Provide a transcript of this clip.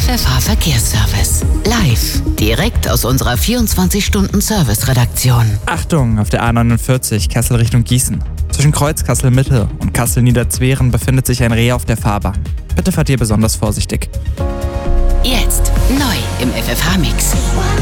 FFH Verkehrsservice. Live, direkt aus unserer 24-Stunden-Service-Redaktion. Achtung, auf der A49 Kassel Richtung Gießen. Zwischen Kreuz Kassel-Mitte und Kassel-Niederzweren befindet sich ein Reh auf der Fahrbahn. Bitte fahrt ihr besonders vorsichtig. Jetzt neu im FFH-Mix.